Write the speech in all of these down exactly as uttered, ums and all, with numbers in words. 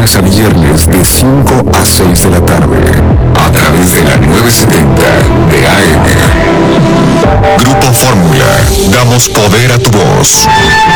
lunes a viernes de cinco a seis de la tarde, a través de la nueve setenta de A M. Grupo Fórmula, damos poder a tu voz.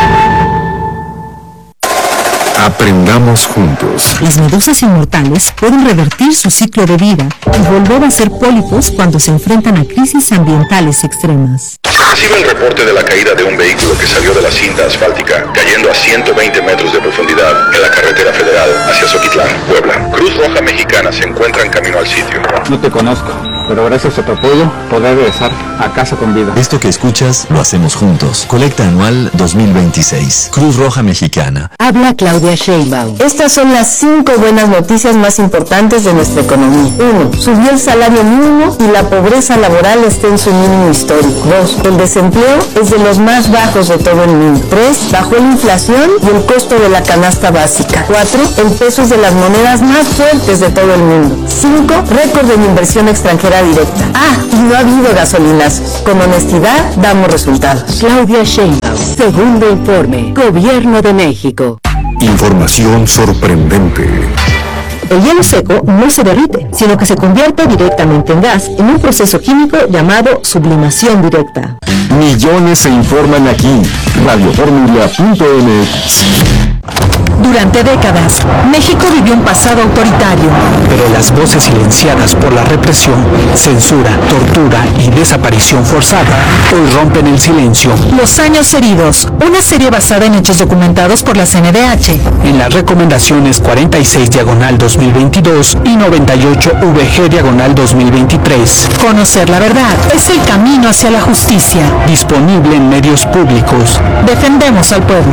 Aprendamos juntos. Las medusas inmortales pueden revertir su ciclo de vida y volver a ser pólipos cuando se enfrentan a crisis ambientales extremas. Recibe el reporte de la caída de un vehículo que salió de la cinta asfáltica, cayendo a ciento veinte metros de profundidad en la carretera federal hacia Zoquitlán, Puebla. Cruz Roja Mexicana se encuentra en camino al sitio. No te conozco, pero gracias a tu apoyo podré regresar a casa con vida. Esto que escuchas lo hacemos juntos. Colecta anual dos mil veintiséis. Cruz Roja Mexicana. Habla Claudia Sheinbaum. Estas son las cinco buenas noticias más importantes de nuestra economía. Uno, subió el salario mínimo y la pobreza laboral está en su mínimo histórico. Dos, el desempleo es de los más bajos de todo el mundo. Tres, bajó la inflación y el costo de la canasta básica. Cuatro, el peso es de las monedas más fuertes de todo el mundo. Cinco, récord en inversión extranjera directa. Ah, y no ha habido gasolinas. Con honestidad damos resultados. Claudia Sheinbaum. Segundo informe. Gobierno de México. Información sorprendente. El hielo seco no se derrite, sino que se convierte directamente en gas en un proceso químico llamado sublimación directa. Millones se informan aquí. radio fórmula punto m x. Durante décadas, México vivió un pasado autoritario. Pero las voces silenciadas por la represión, censura, tortura y desaparición forzada hoy rompen el silencio. Los años heridos, una serie basada en hechos documentados por la C N D H. En las recomendaciones cuarenta y seis diagonal dos mil veintidós y noventa y ocho V G diagonal dos mil veintitrés. Conocer la verdad es el camino hacia la justicia. Disponible en medios públicos. Defendemos al pueblo.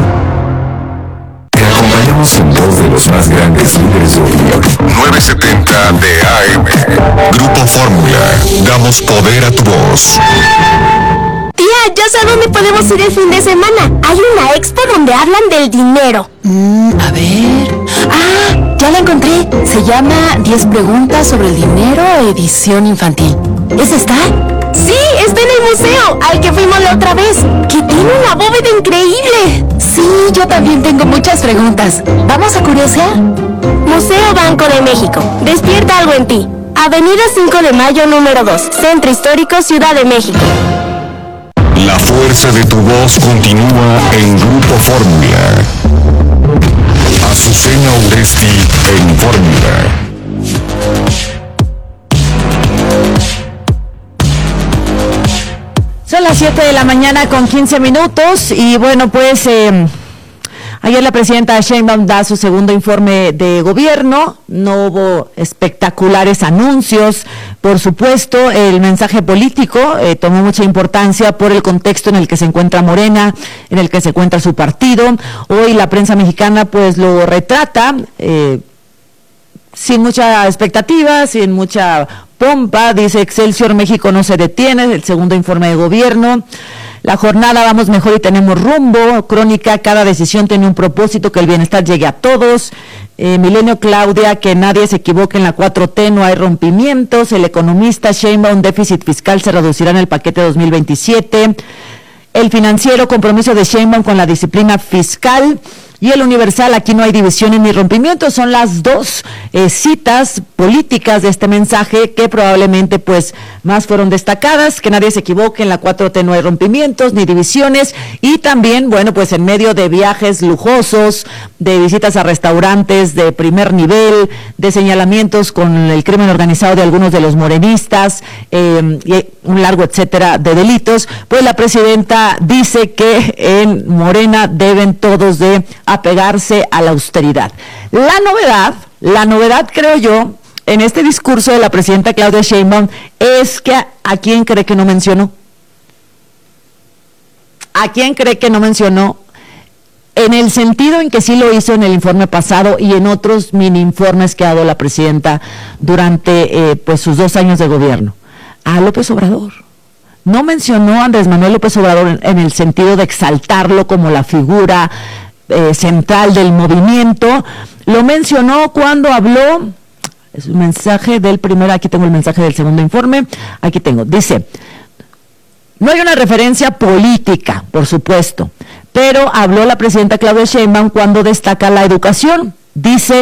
Te acompañamos en voz de los más grandes líderes de opinión. nueve setenta de A M. Grupo Fórmula. Damos poder a tu voz. Tía, ya sé dónde podemos ir el fin de semana. Hay una expo donde hablan del dinero. Mm, a ver... Ah, ya la encontré. Se llama diez preguntas sobre el dinero, edición infantil. ¿Esa está? Sí, está en el museo, al que fuimos la otra vez, que tiene una bóveda increíble. Sí, yo también tengo muchas preguntas. ¿Vamos a curiosear? Museo Banco de México. Despierta algo en ti. Avenida cinco de mayo, número dos. Centro Histórico, Ciudad de México. La fuerza de tu voz continúa en Grupo Fórmula. Azucena Uresti en Fórmula. Son las siete de la mañana con quince minutos y bueno, pues eh, ayer la presidenta Sheinbaum da su segundo informe de gobierno. No hubo espectaculares anuncios. Por supuesto, el mensaje político eh, tomó mucha importancia por el contexto en el que se encuentra Morena, en el que se encuentra su partido. Hoy la prensa mexicana pues lo retrata eh, sin mucha expectativa, sin mucha pompa. Dice Excelsior: México no se detiene, el segundo informe de gobierno. La jornada: vamos mejor y tenemos rumbo. Crónica: cada decisión tiene un propósito, que el bienestar llegue a todos. Eh, Milenio: Claudia, que nadie se equivoque en la cuatro T, no hay rompimientos. El Economista: Sheinbaum, déficit fiscal se reducirá en el paquete dos mil veintisiete. El Financiero: compromiso de Sheinbaum con la disciplina fiscal. Y el Universal: aquí no hay divisiones ni rompimientos. Son las dos eh, citas políticas de este mensaje que probablemente pues más fueron destacadas. Que nadie se equivoque, en la cuatro T no hay rompimientos ni divisiones. Y también, bueno, pues en medio de viajes lujosos, de visitas a restaurantes de primer nivel, de señalamientos con el crimen organizado de algunos de los morenistas, eh, y un largo etcétera de delitos, pues la presidenta dice que en Morena deben todos de apegarse a la austeridad. La novedad, la novedad creo yo, en este discurso de la presidenta Claudia Sheinbaum es que a, ¿a quién cree que no mencionó? ¿A quién cree que no mencionó? En el sentido en que sí lo hizo en el informe pasado y en otros mini informes que ha dado la presidenta durante eh, pues sus dos años de gobierno. A López Obrador. No mencionó a Andrés Manuel López Obrador en, en el sentido de exaltarlo como la figura eh, central del movimiento. Lo mencionó cuando habló, es un mensaje del primer, aquí tengo el mensaje del segundo informe, aquí tengo, dice: no hay una referencia política, por supuesto, pero habló la presidenta Claudia Sheinbaum cuando destaca la educación. Dice: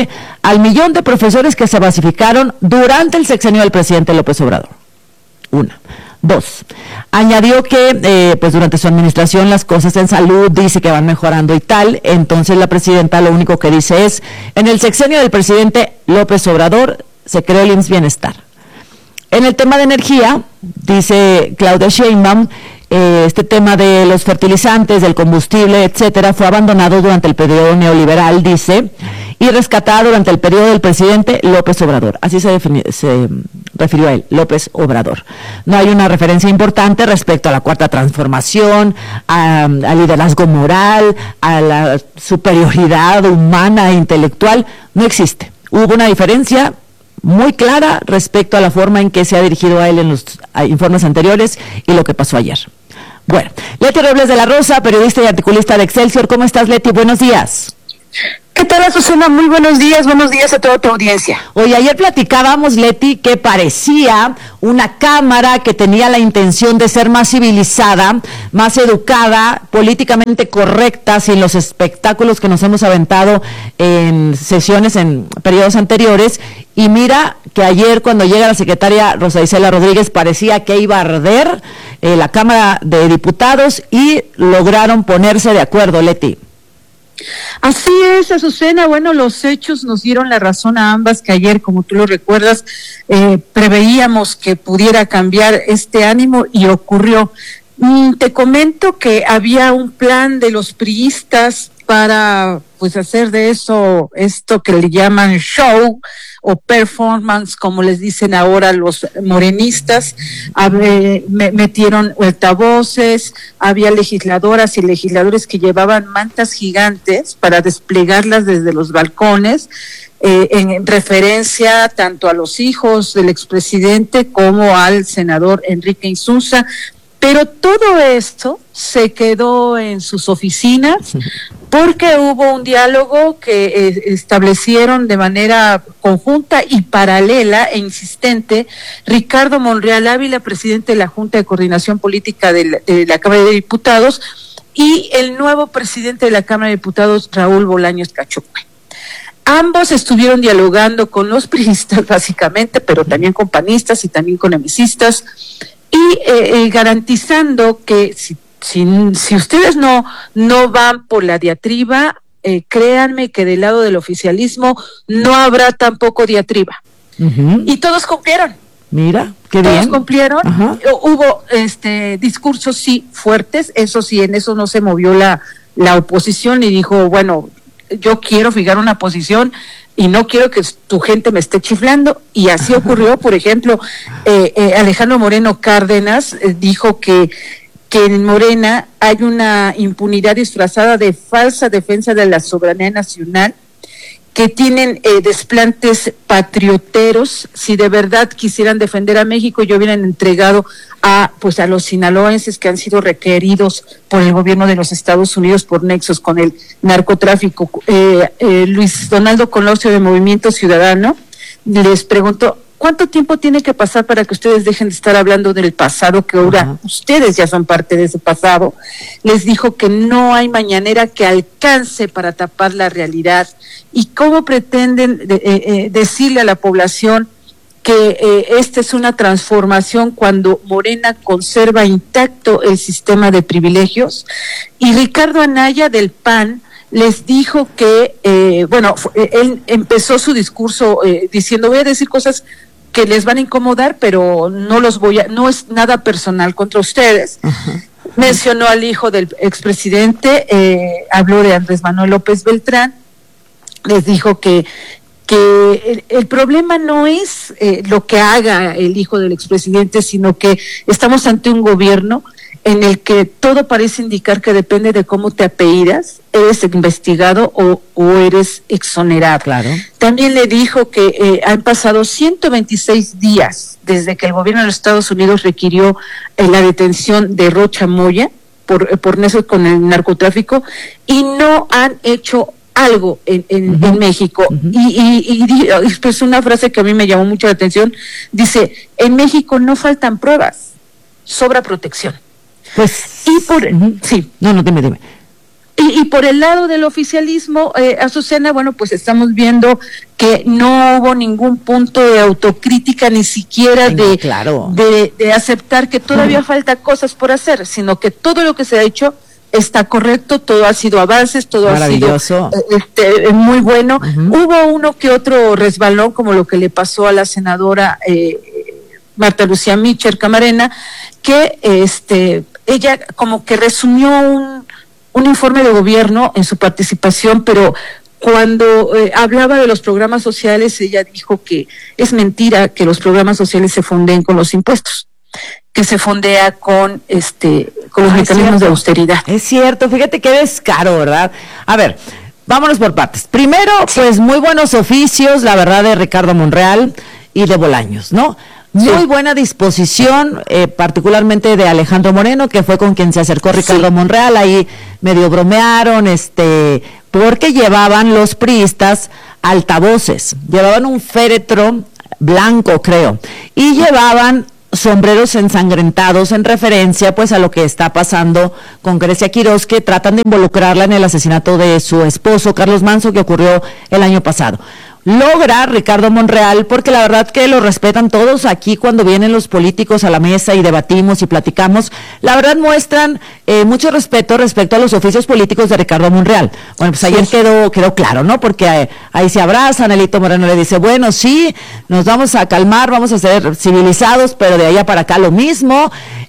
al millón de profesores que se basificaron durante el sexenio del presidente López Obrador. Una. Dos, añadió que eh, pues durante su administración las cosas en salud dice que van mejorando y tal. Entonces la presidenta lo único que dice es, en el sexenio del presidente López Obrador se creó el I M S S Bienestar. En el tema de energía, dice Claudia Sheinbaum, eh, este tema de los fertilizantes, del combustible, etcétera, fue abandonado durante el periodo neoliberal, dice, y rescatado durante el periodo del presidente López Obrador. Así se, defini- se refirió a él, López Obrador. No hay una referencia importante respecto a la cuarta transformación, a, al liderazgo moral, a la superioridad humana e intelectual. No existe. Hubo una diferencia muy clara respecto a la forma en que se ha dirigido a él en los a, informes anteriores y lo que pasó ayer. Bueno, Leti Robles de la Rosa, periodista y articulista de Excelsior. ¿Cómo estás, Leti? Buenos días. ¿Qué tal, Azucena? Muy buenos días, buenos días a toda tu audiencia. Oye, ayer platicábamos, Leti, que parecía una Cámara que tenía la intención de ser más civilizada, más educada, políticamente correcta, sin los espectáculos que nos hemos aventado en sesiones en periodos anteriores. Y mira que ayer, cuando llega la secretaria Rosa Isela Rodríguez, parecía que iba a arder eh, la Cámara de Diputados y lograron ponerse de acuerdo, Leti. Así es, Azucena. Bueno, los hechos nos dieron la razón a ambas, que ayer, como tú lo recuerdas, eh, preveíamos que pudiera cambiar este ánimo y ocurrió. Mm, te comento que había un plan de los priistas para pues hacer de eso, esto que le llaman show o performance, como les dicen ahora los morenistas. Hab- me, metieron altavoces, había legisladoras y legisladores que llevaban mantas gigantes para desplegarlas desde los balcones, eh, en referencia tanto a los hijos del expresidente como al senador Enrique Insunza. Pero todo esto se quedó en sus oficinas porque hubo un diálogo que eh, establecieron de manera conjunta y paralela e insistente Ricardo Monreal Ávila, presidente de la Junta de Coordinación Política de la, de la Cámara de Diputados, y el nuevo presidente de la Cámara de Diputados, Raúl Bolaños Cachopue. Ambos estuvieron dialogando con los priistas básicamente, pero también con panistas y también con emicistas, y eh, eh, garantizando que si, si, si ustedes no, no van por la diatriba, eh, créanme que del lado del oficialismo no habrá tampoco diatriba. Uh-huh. Y todos cumplieron. Mira, qué todos bien. Todos cumplieron. Uh-huh. Hubo este discursos sí fuertes, eso sí, en eso no se movió la, la oposición y dijo, bueno, yo quiero fijar una posición y no quiero que tu gente me esté chiflando, y así ocurrió. Por ejemplo, eh, eh, Alejandro Moreno Cárdenas eh, dijo que, que en Morena hay una impunidad disfrazada de falsa defensa de la soberanía nacional, que tienen eh, desplantes patrioteros. Si de verdad quisieran defender a México, ya hubieran entregado a pues a los sinaloenses que han sido requeridos por el gobierno de los Estados Unidos por nexos con el narcotráfico. Eh, eh, Luis Donaldo Colosio, de Movimiento Ciudadano, les preguntó, ¿cuánto tiempo tiene que pasar para que ustedes dejen de estar hablando del pasado, que ahora uh-huh. ustedes ya son parte de ese pasado? Les dijo que no hay mañanera que alcance para tapar la realidad. ¿Y cómo pretenden de, eh, eh, decirle a la población que eh, esta es una transformación cuando Morena conserva intacto el sistema de privilegios? Y Ricardo Anaya, del P A N, les dijo que, eh, bueno, él empezó su discurso eh, diciendo, voy a decir cosas que les van a incomodar, pero no los voy a, no es nada personal contra ustedes. Uh-huh. Mencionó al hijo del expresidente, eh, habló de Andrés Manuel López Beltrán, les dijo que que el, el problema no es eh, lo que haga el hijo del expresidente, sino que estamos ante un gobierno en el que todo parece indicar que depende de cómo te apellidas, eres investigado o, o eres exonerado. Claro. También le dijo que eh, han pasado ciento veintiséis días desde que el gobierno de los Estados Unidos requirió eh, la detención de Rocha Moya por, por nexos con el narcotráfico, y no han hecho algo en, en, uh-huh. en México. Uh-huh. Y, y, y expresó una frase que a mí me llamó mucho la atención. Dice, en México no faltan pruebas, sobra protección. Pues, y por uh-huh. sí. No, no, dime, dime. Y, y por el lado del oficialismo, eh, Azucena, bueno, pues estamos viendo que no hubo ningún punto de autocrítica, ni siquiera Ay, de, claro. de, de aceptar que todavía uh-huh. falta cosas por hacer, sino que todo lo que se ha hecho está correcto, todo ha sido avances, todo ha sido este, muy bueno. Uh-huh. Hubo uno que otro resbalón, como lo que le pasó a la senadora eh, Marta Lucía Mitchell Camarena, que este ella como que resumió un, un informe de gobierno en su participación, pero cuando eh, hablaba de los programas sociales, ella dijo que es mentira que los programas sociales se fondeen con los impuestos, que se fondea con este con los ah, mecanismos de austeridad. Es cierto, fíjate qué descaro, ¿verdad? A ver, vámonos por partes. Primero, pues muy buenos oficios, la verdad, de Ricardo Monreal y de Bolaños, ¿no? Muy sí. buena disposición, eh, particularmente de Alejandro Moreno, que fue con quien se acercó Ricardo sí. Monreal, ahí medio bromearon, este, porque llevaban los priistas altavoces, llevaban un féretro blanco, creo, y llevaban sombreros ensangrentados en referencia pues a lo que está pasando con Grecia Quiroz, que tratan de involucrarla en el asesinato de su esposo Carlos Manzo, que ocurrió el año pasado. Logra Ricardo Monreal, porque la verdad que lo respetan todos aquí cuando vienen los políticos a la mesa y debatimos y platicamos, la verdad muestran eh, mucho respeto respecto a los oficios políticos de Ricardo Monreal. Bueno, pues ayer sí. quedó quedó claro, ¿no? Porque eh, ahí se abrazan, Elito Moreno le dice, bueno, sí, nos vamos a calmar, vamos a ser civilizados, pero de allá para acá lo mismo,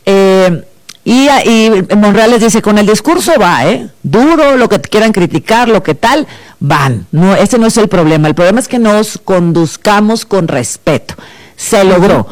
eh, Y, y Monreal les dice, con el discurso va, ¿eh? Duro, lo que quieran criticar, lo que tal, van. No, ese no es el problema. El problema es que nos conduzcamos con respeto. Se logró.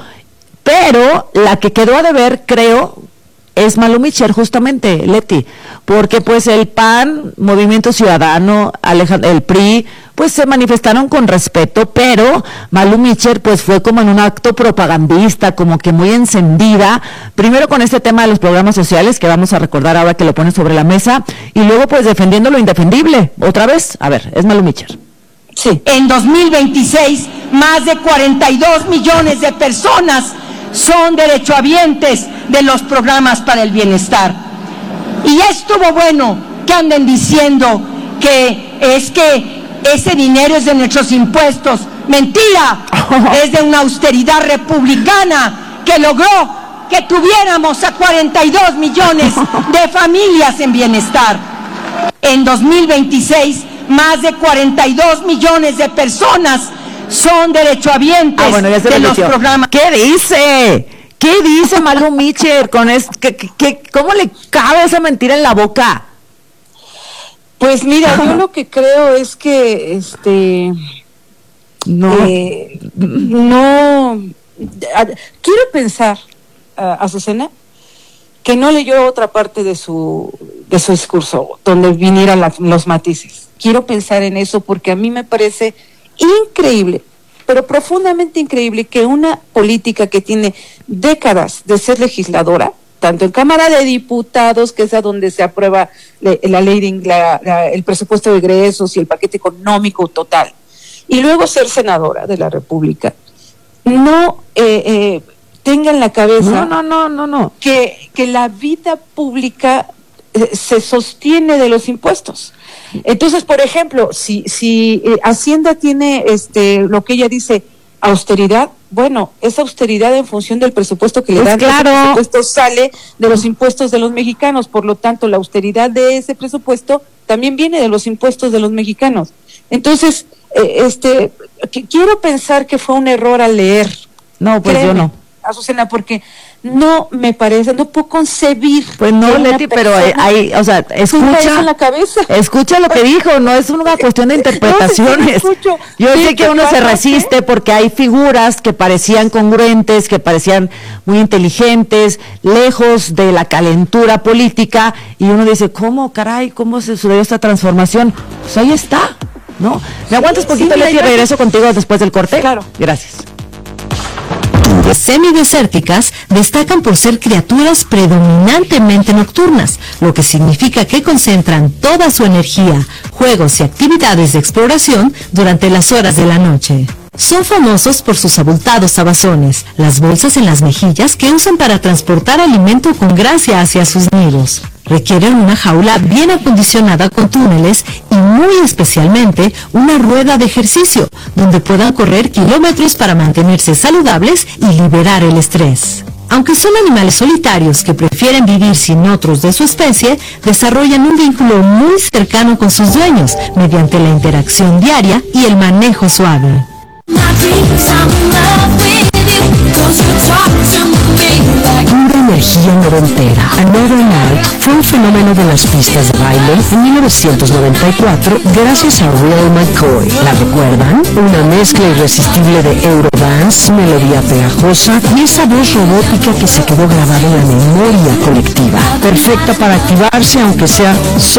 Pero la que quedó a deber, creo, es Malu Mitchell, justamente, Leti. Porque pues el P A N, Movimiento Ciudadano, Alejand- el P R I, pues se manifestaron con respeto, pero Malu Mitchell pues fue como en un acto propagandista, como que muy encendida, primero con este tema de los programas sociales, que vamos a recordar ahora que lo pone sobre la mesa, y luego pues defendiendo lo indefendible, otra vez. A ver, es Malu Mitchell. Sí. En dos mil veintiséis, más de cuarenta y dos millones de personas son derechohabientes de los programas para el bienestar. Y estuvo bueno que anden diciendo que es que ese dinero es de nuestros impuestos. Mentira, es de una austeridad republicana que logró que tuviéramos a cuarenta y dos millones de familias en bienestar. En dos mil veintiséis, más de cuarenta y dos millones de personas son derechohabientes ah, bueno, de los programas. ¿Qué dice? ¿Qué dice Malu Mitchell con es, que, que, cómo le cabe esa mentira en la boca? Pues mira, yo lo que creo es que este no eh, no a, quiero pensar a Azucena que no leyó otra parte de su de su discurso donde vinieran la, los matices. Quiero pensar en eso porque a mí me parece increíble, pero profundamente increíble, que una política que tiene décadas de ser legisladora, tanto en Cámara de Diputados, que es a donde se aprueba la, la ley de la, la, el presupuesto de egresos y el paquete económico total, y luego ser senadora de la República, no eh, eh, tenga en la cabeza no, no, no, no, no. que, que la vida pública eh, se sostiene de los impuestos. Entonces, por ejemplo, si si eh, Hacienda tiene este lo que ella dice, austeridad, bueno, esa austeridad en función del presupuesto que le dan, claro. El presupuesto sale de los impuestos de los mexicanos, por lo tanto, la austeridad de ese presupuesto también viene de los impuestos de los mexicanos. Entonces, eh, este, que, quiero pensar que fue un error al leer. No, pues Créeme, yo no. Azucena, porque no me parece, no puedo concebir. Pues no, Leti, pero hay, hay, o sea, escucha, en la cabeza. escucha lo que dijo, no es una cuestión de interpretaciones. No, Yo sí, sé que uno se resiste ¿qué? porque hay figuras que parecían congruentes, que parecían muy inteligentes, lejos de la calentura política, y uno dice, ¿cómo, caray, cómo se sucedió esta transformación? Pues ahí está, ¿no? ¿Me aguantas poquito, sí, Leti, y regreso contigo después del corte? Claro. Gracias. Semidesérticas destacan por ser criaturas predominantemente nocturnas, lo que significa que concentran toda su energía, juegos y actividades de exploración durante las horas de la noche. Son famosos por sus abultados abazones, las bolsas en las mejillas que usan para transportar alimento con gracia hacia sus nidos. Requieren una jaula bien acondicionada con túneles y muy especialmente una rueda de ejercicio donde puedan correr kilómetros para mantenerse saludables y liberar el estrés. Aunque son animales solitarios que prefieren vivir sin otros de su especie, desarrollan un vínculo muy cercano con sus dueños mediante la interacción diaria y el manejo suave. Pura energía noventera. Another Night fue un fenómeno de las pistas de baile en mil novecientos noventa y cuatro gracias a Real McCoy. ¿La recuerdan? Una mezcla irresistible de Eurodance, melodía pegajosa y esa voz robótica que se quedó grabada en la memoria colectiva. Perfecta para activarse aunque sea solo